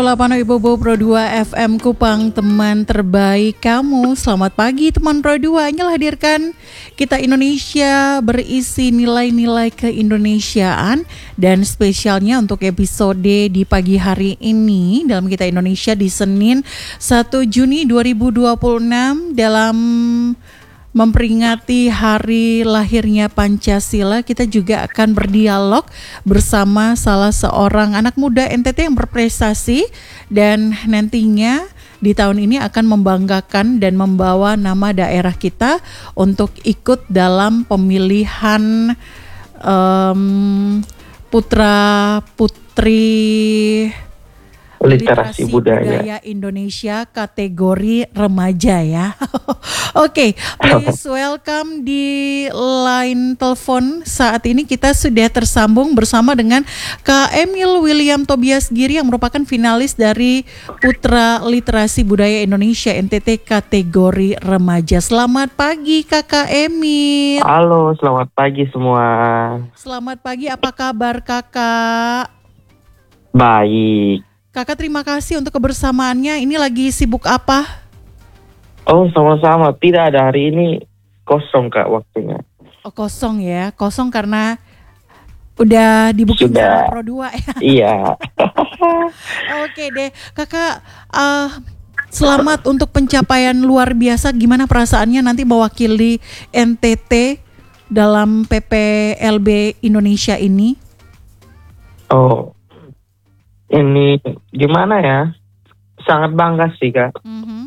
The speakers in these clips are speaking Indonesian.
108 Ibu Pro 2 FM Kupang, teman terbaik kamu. Selamat pagi teman Pro 2. Inilah hadirkan Kita Indonesia berisi nilai-nilai keindonesiaan. Dan spesialnya untuk episode di pagi hari ini dalam Kita Indonesia di Senin 1 Juni 2026 dalam memperingati hari lahirnya Pancasila, kita juga akan berdialog bersama salah seorang anak muda NTT yang berprestasi dan nantinya di tahun ini akan membanggakan dan membawa nama daerah kita untuk ikut dalam pemilihan putra-putri literasi budaya Indonesia kategori remaja ya. Oke, please welcome di line telepon. Saat ini kita sudah tersambung bersama dengan Kak Emil William Tobias Giri yang merupakan finalis dari Putra Literasi Budaya Indonesia NTT kategori remaja. Selamat pagi Kakak Emil. Halo, selamat pagi semua. Selamat pagi, apa kabar Kakak? Baik. Kakak terima kasih untuk kebersamaannya. Ini lagi sibuk apa? Oh, sama-sama. Tidak ada, hari ini kosong Kak waktunya. Oh, kosong ya. Kosong karena udah di-booking sama Pro 2 ya. Iya. Oke deh. Kakak selamat untuk pencapaian luar biasa. Gimana perasaannya nanti mewakili NTT dalam PPLB Indonesia ini? Oh, ini gimana ya? Sangat bangga sih Kak.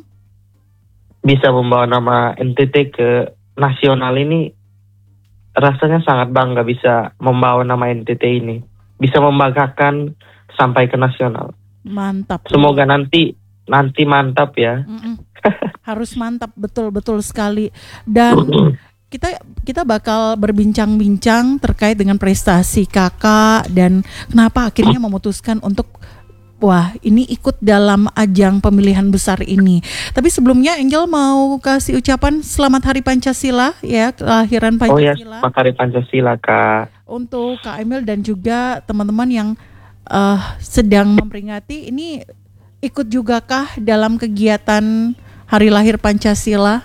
Bisa membawa nama NTT ke nasional ini, rasanya sangat bangga bisa membawa nama NTT ini. Bisa membanggakan sampai ke nasional. Mantap. Semoga nanti mantap ya. Harus mantap, betul sekali. Dan kita bakal berbincang-bincang terkait dengan prestasi kakak dan kenapa akhirnya memutuskan untuk ini ikut dalam ajang pemilihan besar ini. Tapi sebelumnya Angel mau kasih ucapan selamat Hari Pancasila ya, kelahiran Pancasila. Oh ya, selamat Hari Pancasila Kak. Untuk Kak Emil dan juga teman-teman yang sedang memperingati ini, ikut juga kah dalam kegiatan Hari Lahir Pancasila?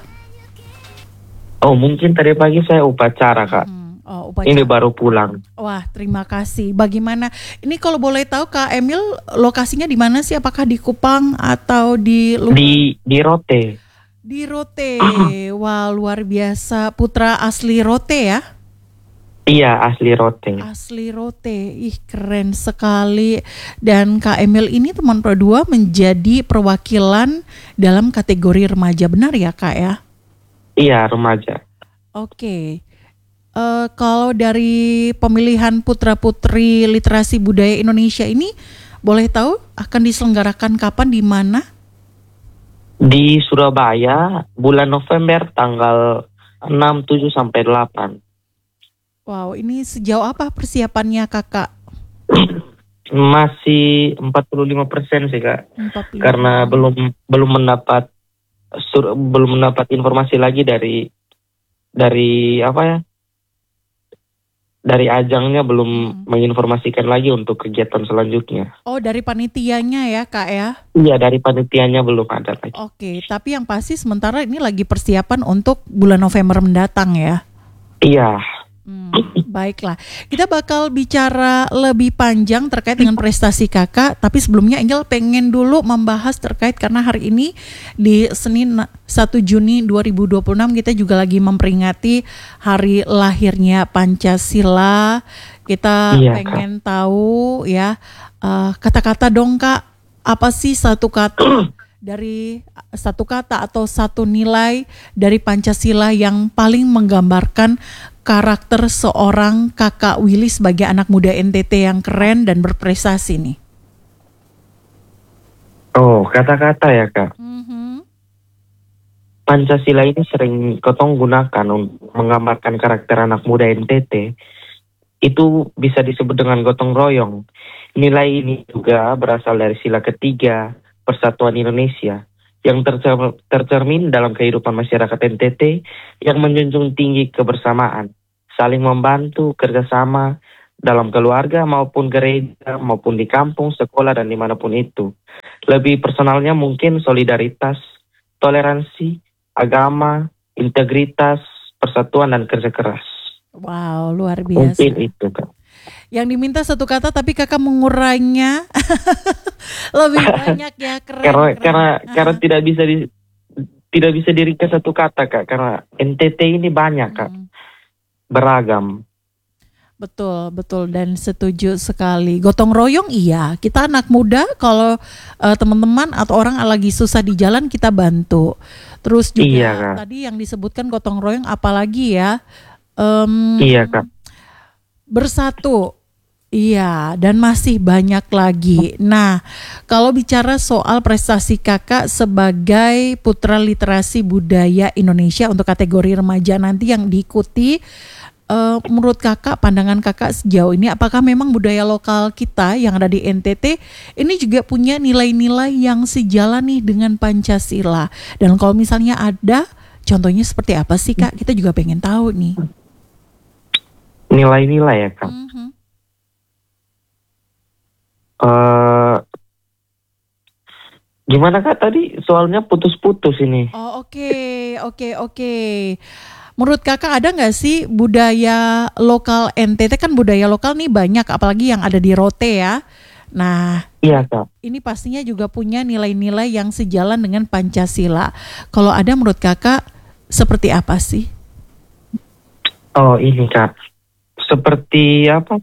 Oh, mungkin tadi pagi saya upacara Kak. Upacara. Ini baru pulang. Wah, terima kasih. Bagaimana? Ini kalau boleh tahu Kak Emil, lokasinya di mana sih? Apakah di Kupang atau di luar? Di Rote. Di Rote. Wah, luar biasa. Putra asli Rote ya? Iya, asli Rote. Asli Rote. Ih, keren sekali. Dan Kak Emil ini teman Pro 2 menjadi perwakilan dalam kategori remaja, benar ya Kak ya? Iya, remaja. Oke. Kalau dari pemilihan putra-putri literasi budaya Indonesia ini, boleh tahu akan diselenggarakan kapan, di mana? Di Surabaya, bulan November, tanggal 6, 7, sampai 8. Wow, ini sejauh apa persiapannya kakak? Masih 45% sih Kak. 45. Karena belum mendapat informasi lagi dari apa ya? Dari ajangnya belum menginformasikan lagi untuk kegiatan selanjutnya. Oh, dari panitianya ya Kak ya? Iya, dari panitianya belum ada lagi. Oke, tapi yang pasti sementara ini lagi persiapan untuk bulan November mendatang ya? Iya. Baiklah, kita bakal bicara lebih panjang terkait dengan prestasi kakak. Tapi sebelumnya Angel pengen dulu membahas terkait, karena hari ini di Senin 1 Juni 2026 kita juga lagi memperingati hari lahirnya Pancasila. Kita pengen tahu ya, kata-kata dong Kak, apa sih satu kata atau satu nilai dari Pancasila yang paling menggambarkan karakter seorang kakak Willy sebagai anak muda NTT yang keren dan berprestasi nih? Oh, kata-kata ya Kak. Pancasila ini sering kotong gunakan untuk menggambarkan karakter anak muda NTT. Itu bisa disebut dengan gotong royong. Nilai ini juga berasal dari sila ketiga Persatuan Indonesia yang tercermin dalam kehidupan masyarakat NTT yang menjunjung tinggi kebersamaan, saling membantu, kerjasama dalam keluarga maupun gereja, maupun di kampung, sekolah, dan dimanapun itu. Lebih personalnya mungkin solidaritas, toleransi, agama, integritas, persatuan dan kerja keras. Wow, luar biasa. Mungkin itu Kak. Yang diminta satu kata tapi kakak mengurainya lebih banyak ya, keren. Karena tidak bisa diringkas satu kata Kak, karena NTT ini banyak Kak, beragam. Betul dan setuju sekali. Gotong royong iya, kita anak muda kalau teman-teman atau orang lagi susah di jalan kita bantu. Terus juga Iya, Kak. tadi yang disebutkan gotong royong apalagi ya, Iya Kak. bersatu. Iya, dan masih banyak lagi. Nah, kalau bicara soal prestasi kakak sebagai putra literasi budaya Indonesia untuk kategori remaja nanti yang diikuti, menurut kakak, pandangan kakak sejauh ini, apakah memang budaya lokal kita yang ada di NTT ini juga punya nilai-nilai yang sejalan nih dengan Pancasila? Dan kalau misalnya ada, contohnya seperti apa sih Kak? Kita juga pengen tahu nih. Nilai-nilai ya Kak. Gimana Kak tadi? Soalnya putus-putus ini. Oh oke. Menurut kakak ada nggak sih budaya lokal NTT, kan budaya lokal nih banyak, apalagi yang ada di Rote ya. Nah, iya Kak. Ini pastinya juga punya nilai-nilai yang sejalan dengan Pancasila. Kalau ada menurut kakak seperti apa sih? Oh ini Kak, seperti apa?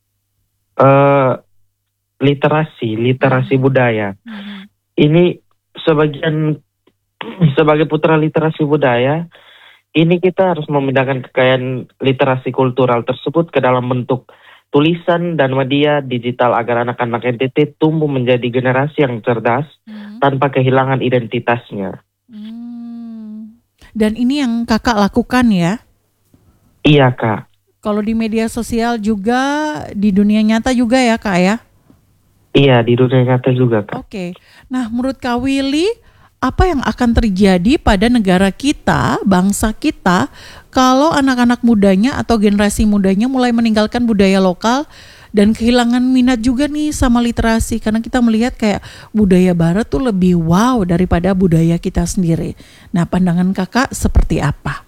Literasi budaya. Ini sebagai putra literasi budaya, ini kita harus memindahkan kekayaan literasi kultural tersebut ke dalam bentuk tulisan dan media digital agar anak-anak NTT tumbuh menjadi generasi yang cerdas tanpa kehilangan identitasnya. Dan ini yang kakak lakukan ya? Iya Kak. Kalau di media sosial juga, di dunia nyata juga ya Kak ya? Iya, di dunia nyata juga Kak. Oke. Nah, menurut Kak Willy, apa yang akan terjadi pada negara kita, bangsa kita, kalau anak-anak mudanya atau generasi mudanya mulai meninggalkan budaya lokal dan kehilangan minat juga nih sama literasi? Karena kita melihat kayak budaya barat tuh lebih wow daripada budaya kita sendiri. Nah, pandangan kakak seperti apa?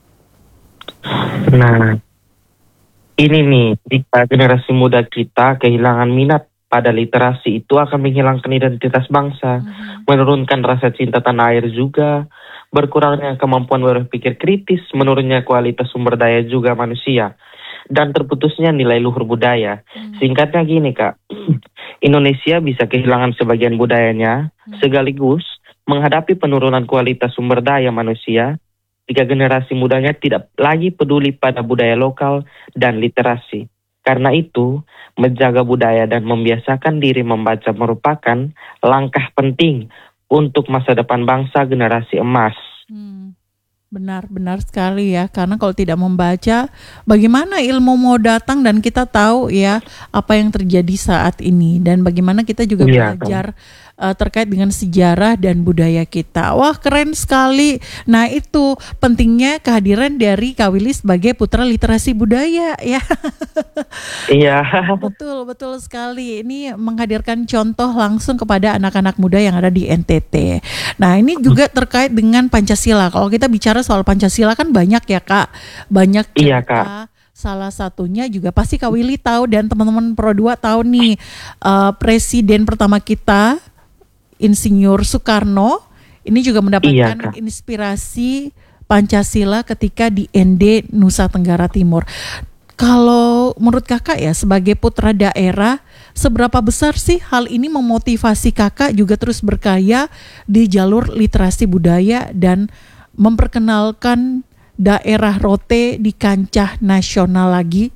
Nah, ini nih, jika generasi muda kita kehilangan minat pada literasi, itu akan menghilangkan identitas bangsa, menurunkan rasa cinta tanah air juga, berkurangnya kemampuan berpikir kritis, menurunnya kualitas sumber daya juga manusia, dan terputusnya nilai luhur budaya. Singkatnya gini Kak, Indonesia bisa kehilangan sebagian budayanya, sekaligus menghadapi penurunan kualitas sumber daya manusia, jika generasi mudanya tidak lagi peduli pada budaya lokal dan literasi. Karena itu, menjaga budaya dan membiasakan diri membaca merupakan langkah penting untuk masa depan bangsa generasi emas. Benar sekali ya, karena kalau tidak membaca, bagaimana ilmu mau datang dan kita tahu ya apa yang terjadi saat ini, dan bagaimana kita juga belajar terkait dengan sejarah dan budaya kita. Wah, keren sekali. Nah, itu pentingnya kehadiran dari Kak Willy sebagai putra literasi budaya ya. Iya. Betul sekali. Ini menghadirkan contoh langsung kepada anak-anak muda yang ada di NTT. Nah, ini juga terkait dengan Pancasila. Kalau kita bicara soal Pancasila kan banyak ya Kak. Banyak cerita. Iya Kak. Salah satunya juga pasti Kak Willy tahu dan teman-teman Pro 2 tahu nih, presiden pertama kita Insinyur Soekarno ini juga mendapatkan inspirasi Pancasila ketika di ND Nusa Tenggara Timur. Kalau menurut kakak ya sebagai putra daerah, seberapa besar sih hal ini memotivasi kakak juga terus berkarya di jalur literasi budaya dan memperkenalkan daerah Rote di kancah nasional lagi?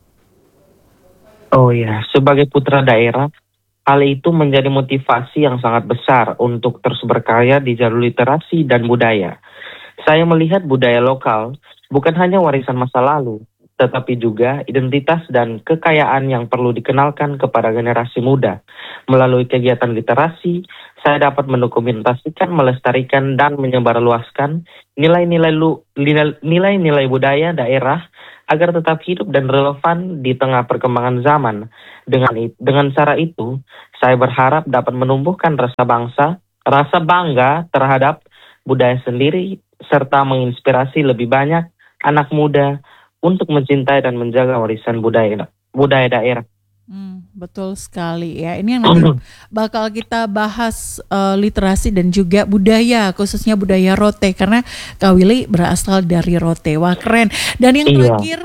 Oh ya, sebagai putra daerah, hal itu menjadi motivasi yang sangat besar untuk terus berkarya di jalur literasi dan budaya. Saya melihat budaya lokal bukan hanya warisan masa lalu, tetapi juga identitas dan kekayaan yang perlu dikenalkan kepada generasi muda. Melalui kegiatan literasi, saya dapat mendokumentasikan, melestarikan, dan menyebarluaskan nilai-nilai budaya daerah agar tetap hidup dan relevan di tengah perkembangan zaman. Dengan cara itu, saya berharap dapat menumbuhkan rasa bangga terhadap budaya sendiri, serta menginspirasi lebih banyak anak muda untuk mencintai dan menjaga warisan budaya daerah. Betul sekali ya. Ini yang nanti bakal kita bahas, literasi dan juga budaya, khususnya budaya Rote, karena Kak Willy berasal dari Rote. Wah, keren. Dan yang Iya. terakhir,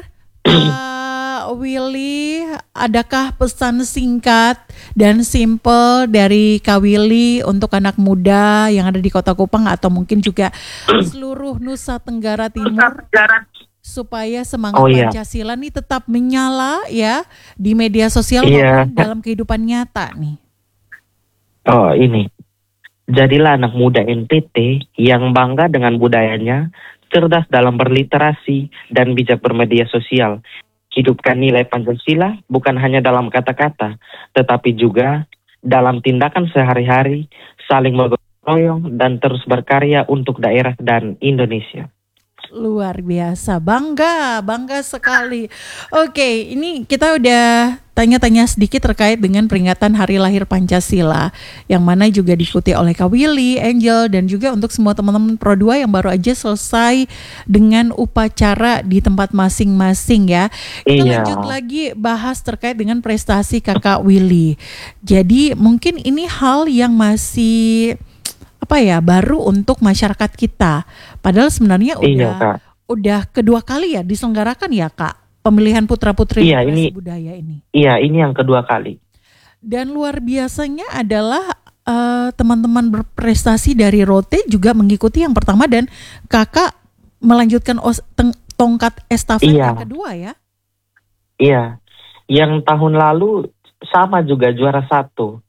Willy, adakah pesan singkat dan simple dari Kak Willy untuk anak muda yang ada di Kota Kupang atau mungkin juga seluruh Nusa Tenggara Timur, supaya semangat Pancasila nih tetap menyala ya di media sosial maupun dalam kehidupan nyata nih? Oh, ini. Jadilah anak muda NTT yang bangga dengan budayanya, cerdas dalam berliterasi, dan bijak bermedia sosial. Hidupkan nilai Pancasila bukan hanya dalam kata-kata, tetapi juga dalam tindakan sehari-hari, saling bergotong royong, dan terus berkarya untuk daerah dan Indonesia. Luar biasa, bangga sekali. Oke, ini kita udah tanya-tanya sedikit terkait dengan peringatan Hari Lahir Pancasila, yang mana juga diikuti oleh Kak Willy, Angel, dan juga untuk semua teman-teman Pro 2 yang baru aja selesai dengan upacara di tempat masing-masing ya. Kita lanjut lagi bahas terkait dengan prestasi Kakak Willy. Jadi mungkin ini hal yang masih baru untuk masyarakat kita. Padahal sebenarnya udah kedua kali ya diselenggarakan ya Kak, pemilihan putra-putri literasi budaya ini. Iya, ini yang kedua kali. Dan luar biasanya adalah teman-teman berprestasi dari Rote juga mengikuti yang pertama, dan Kakak melanjutkan tongkat estafet yang kedua ya. Iya, yang tahun lalu sama juga juara 1.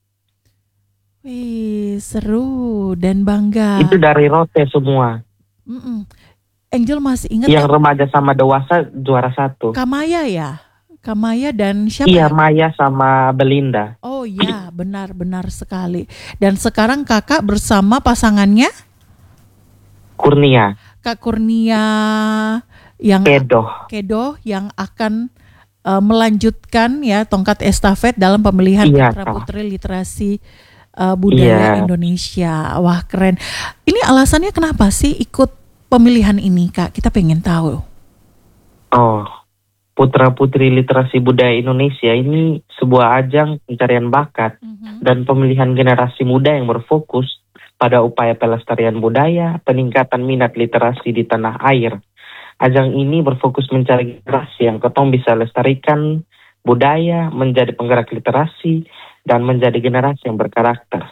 Wih, seru dan bangga. Itu dari Rote semua. Angel masih ingat yang remaja sama dewasa juara 1. Kamaya ya? Kamaya dan siapa? Iya, Maya sama Belinda. Oh iya, benar sekali. Dan sekarang Kakak bersama pasangannya? Kurnia. Kak Kurnia yang Kedoh yang akan melanjutkan ya tongkat estafet dalam pemilihan putra-putri literasi budaya Indonesia. Wah, keren. Ini alasannya kenapa sih ikut pemilihan ini, Kak? Kita pengen tahu. Oh, putra-putri literasi budaya Indonesia ini sebuah ajang pencarian bakat dan pemilihan generasi muda yang berfokus pada upaya pelestarian budaya, peningkatan minat literasi di tanah air. Ajang ini berfokus mencari generasi yang bisa lestarikan budaya, menjadi penggerak literasi, dan menjadi generasi yang berkarakter.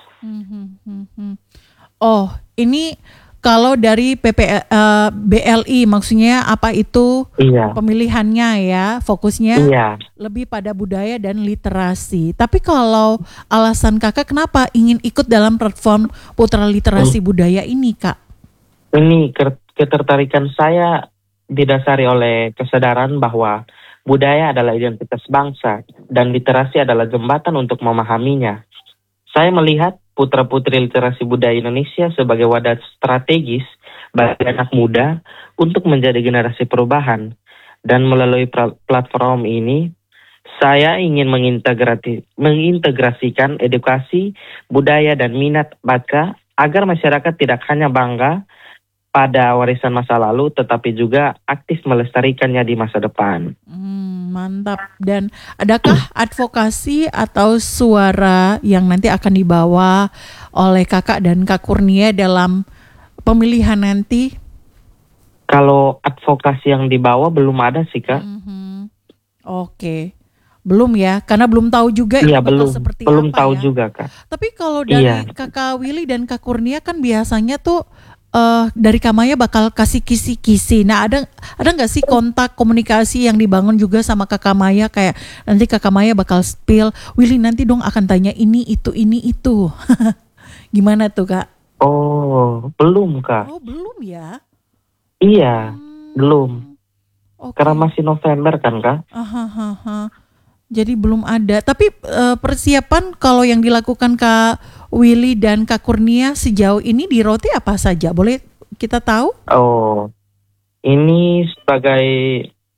Oh, ini kalau dari BLI maksudnya apa itu pemilihannya ya, fokusnya lebih pada budaya dan literasi. Tapi kalau alasan Kakak kenapa ingin ikut dalam platform Putra Literasi Budaya ini, Kak? Ini ketertarikan saya didasari oleh kesadaran bahwa budaya adalah identitas bangsa dan literasi adalah jembatan untuk memahaminya. Saya melihat putra-putri literasi budaya Indonesia sebagai wadah strategis bagi anak muda untuk menjadi generasi perubahan. Dan melalui platform ini, saya ingin mengintegrasikan edukasi, budaya, dan minat baca agar masyarakat tidak hanya bangga pada warisan masa lalu, tetapi juga aktif melestarikannya di masa depan. Mantap. Dan adakah advokasi atau suara yang nanti akan dibawa oleh Kakak dan Kak Kurnia dalam pemilihan nanti? Kalau advokasi yang dibawa belum ada sih, Kak. Oke. Belum ya, karena belum tahu juga seperti belum apa tahu ya. Juga, Kak. Tapi kalau dari Kakak Willy dan Kak Kurnia kan biasanya tuh dari Kamaya bakal kasih kisi-kisi. Nah, ada nggak sih kontak komunikasi yang dibangun juga sama Kak Kamaya, kayak nanti Kak Kamaya bakal spill, Willy nanti dong akan tanya ini itu. Gimana tuh, Kak? Oh, belum, Kak. Oh, belum ya? Iya, belum. Okay. Karena masih November kan, Kak? Jadi belum ada. Tapi persiapan kalau yang dilakukan Kak Willy dan Kak Kurnia sejauh ini di Rote apa saja? Boleh kita tahu? Oh, ini sebagai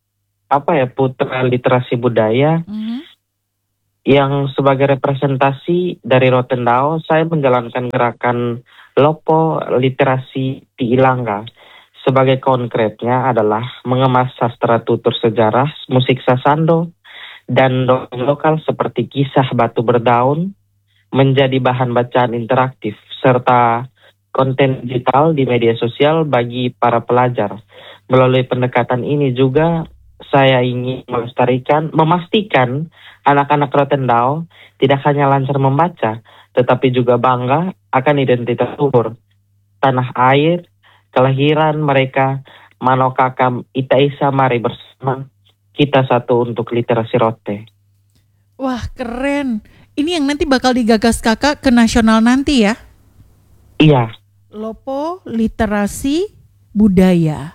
putra literasi budaya yang sebagai representasi dari Rotendao, saya menjalankan gerakan Lopo Literasi Ti Ilanga. Sebagai konkretnya adalah mengemas sastra tutur sejarah, musik sasando, dan dongeng lokal seperti kisah Batu Berdaun menjadi bahan bacaan interaktif, serta konten digital di media sosial bagi para pelajar. Melalui pendekatan ini juga saya ingin memastikan anak-anak Rotendao tidak hanya lancar membaca, tetapi juga bangga akan identitas luhur, tanah air, kelahiran mereka. Manokakam ita isa mari bersama kita satu untuk literasi rote. Wah, keren. Ini yang nanti bakal digagas Kakak ke nasional nanti ya? Iya. Lopo Literasi Budaya.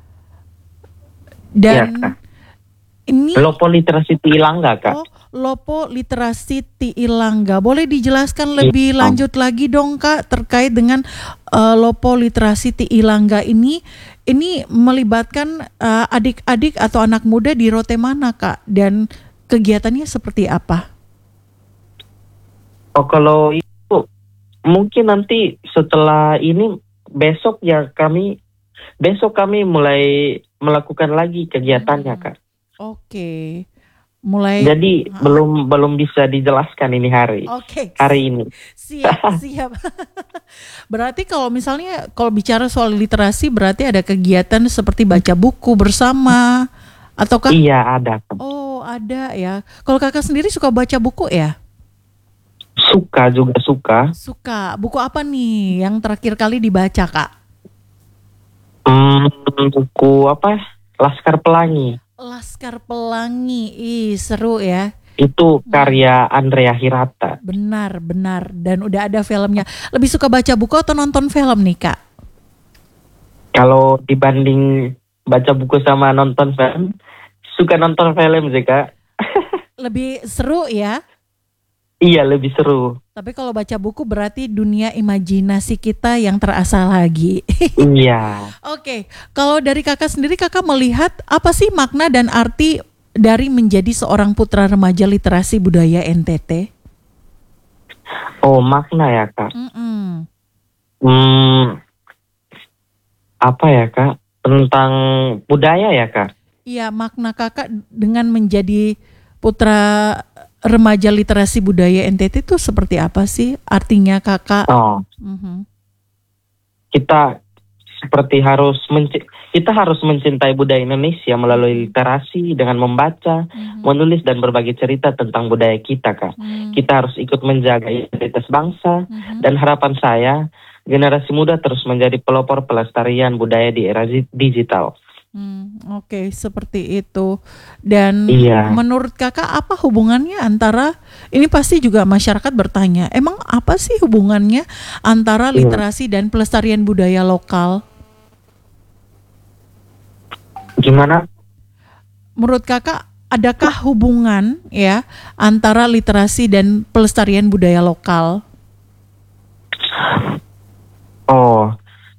Dan Kak. ini Lopo Literasi Ti Ilanga, Kak. Oh, Lopo Literasi Ti Ilanga. Boleh dijelaskan lebih lanjut lagi dong Kak terkait dengan Lopo Literasi Ti Ilanga ini melibatkan adik-adik atau anak muda di Rote mana Kak, dan kegiatannya seperti apa? Oh, kalau itu mungkin nanti setelah ini besok kami mulai melakukan lagi kegiatannya, Kak. Oke. Mulai. Jadi belum bisa dijelaskan ini hari. Oke. Hari ini. Siap. Berarti kalau bicara soal literasi berarti ada kegiatan seperti baca buku bersama ataukah? Iya, ada. Oh, ada ya. Kalau Kakak sendiri suka baca buku ya? Suka. Suka. Buku apa nih yang terakhir kali dibaca, Kak? Buku Laskar Pelangi. Laskar Pelangi. Seru ya. Itu karya Andrea Hirata. Benar. Dan udah ada filmnya. Lebih suka baca buku atau nonton film nih, Kak? Kalau dibanding baca buku sama nonton film, suka nonton film sih, Kak. Lebih seru ya? Iya, lebih seru. Tapi kalau baca buku berarti dunia imajinasi kita yang terasa lagi. Iya. Oke, kalau dari Kakak sendiri, Kakak melihat apa sih makna dan arti dari menjadi seorang putra remaja literasi budaya NTT? Oh, makna ya, Kak. Apa ya, Kak? Tentang budaya ya, Kak? Iya, makna Kakak dengan menjadi putra remaja literasi budaya NTT itu seperti apa sih artinya Kakak? Kita harus mencintai budaya Indonesia melalui literasi dengan membaca, menulis dan berbagi cerita tentang budaya kita, Kak. Kita harus ikut menjaga identitas bangsa dan harapan saya generasi muda terus menjadi pelopor pelestarian budaya di era digital. Oke, seperti itu. Dan menurut Kakak apa hubungannya antara, ini pasti juga masyarakat bertanya, emang apa sih hubungannya antara literasi dan pelestarian budaya lokal? Gimana? Menurut Kakak adakah hubungan ya antara literasi dan pelestarian budaya lokal? Oh.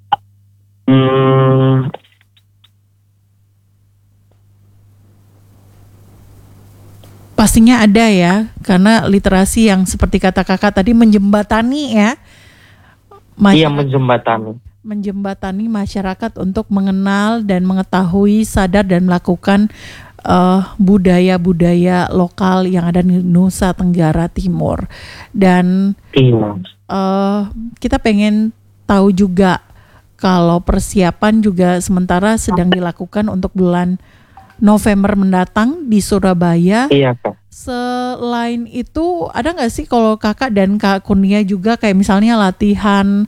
Pastinya ada ya, karena literasi yang seperti kata Kakak tadi menjembatani ya. Iya, menjembatani masyarakat untuk mengenal dan mengetahui, sadar dan melakukan budaya-budaya lokal yang ada di Nusa Tenggara Timur. Dan kita pengen tahu juga kalau persiapan juga sementara sedang dilakukan untuk bulan November mendatang di Surabaya. Iya, Kak. Selain itu ada nggak sih kalau Kakak dan Kak Kurnia juga kayak misalnya latihan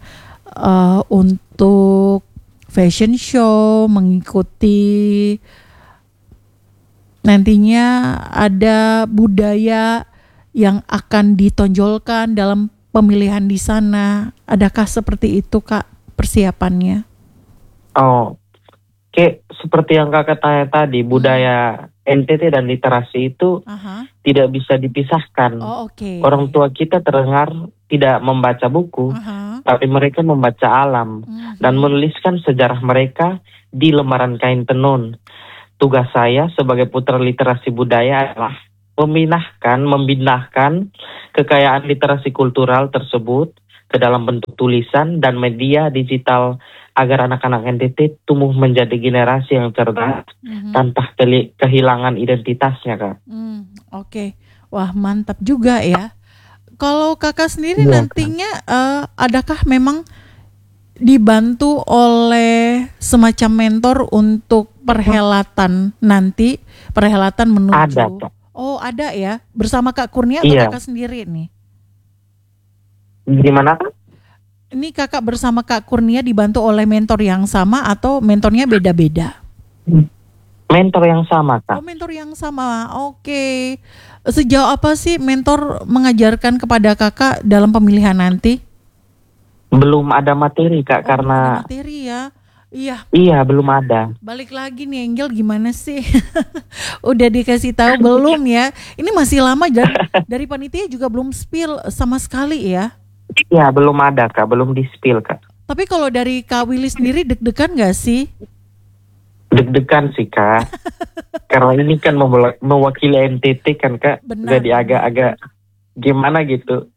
untuk fashion show, mengikuti nantinya ada budaya yang akan ditonjolkan dalam pemilihan di sana. Adakah seperti itu, Kak, persiapannya? Oh, kayak seperti yang Kakak tanya tadi, budaya NTT dan literasi itu tidak bisa dipisahkan. Orang tua kita terdengar tidak membaca buku, tapi mereka membaca alam dan menuliskan sejarah mereka di lembaran kain tenun. tugas saya sebagai putra literasi budaya adalah membindahkan kekayaan literasi kultural tersebut ke dalam bentuk tulisan dan media digital agar anak-anak NTT tumbuh menjadi generasi yang cerdas tanpa kehilangan identitasnya, Kak. Oke. Wah, mantap juga ya. Kalau kakak sendiri nantinya adakah memang dibantu oleh semacam mentor untuk perhelatan nanti, perhelatan menuju? Ada, Kak. Oh, ada ya. Bersama Kak Kurnia atau kakak sendiri nih? Gimana, Kak? Ini kakak bersama Kak Kurnia dibantu oleh mentor yang sama atau mentornya beda-beda? Mentor yang sama, Kak. Oh, mentor yang sama. Oke. Sejauh apa sih mentor mengajarkan kepada kakak dalam pemilihan nanti? Belum ada materi, Kak, karena ada materi ya. Iya. Iya, belum ada. Balik lagi nih Angel, gimana sih? Udah dikasih tahu belum ya? Ini masih lama dan dari panitia juga belum spill sama sekali ya? Iya, belum ada, Kak, belum di-spill, Kak. Tapi kalau dari Kak Willy sendiri deg-degan gak sih? Deg-degan sih, Kak. Karena ini kan mewakili NTT kan, Kak. Benar. Jadi agak-agak gimana gitu.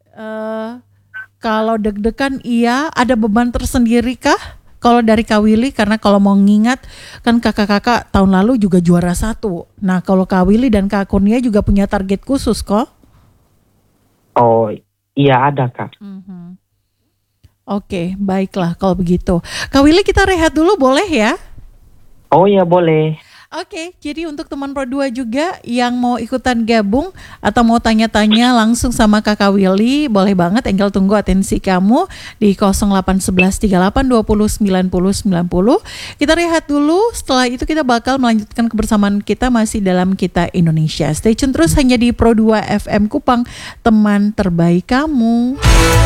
Kalau deg-degan iya, ada beban tersendiri kah? Kalau dari Kak Willy, karena kalau mau ngingat kan kakak-kakak tahun lalu juga juara 1. Nah kalau Kak Willy dan Kak Kurnia juga punya target khusus kok? Oh iya ada, Kak. Oke, baiklah kalau begitu. Kak Willy, kita rehat dulu boleh ya? Oh iya boleh. Oke, jadi untuk teman Pro 2 juga yang mau ikutan gabung atau mau tanya-tanya langsung sama Kakak Willy, boleh banget. Engel tunggu atensi kamu di 0811 38 20 90 90. Kita rehat dulu, setelah itu kita bakal melanjutkan kebersamaan kita masih dalam Kita Indonesia. Stay tune terus hanya di Pro 2 FM Kupang, teman terbaik kamu.